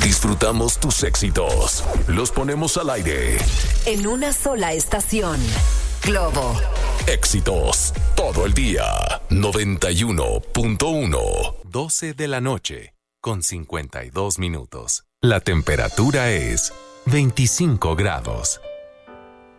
Disfrutamos tus éxitos. Los ponemos al aire. En una sola estación. Globo. Éxitos todo el día. 91.1. 12 de la noche, con 52 minutos. La temperatura es 25 grados.